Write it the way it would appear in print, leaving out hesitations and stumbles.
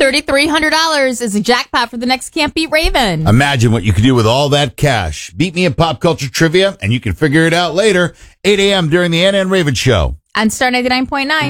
$3,300 is a jackpot for the next Can't Beat Raven. Imagine what you could do with all that cash. Beat me in pop culture trivia, and you can figure it out later, 8 a.m. during the Anna and Raven Show. On Star 99.9.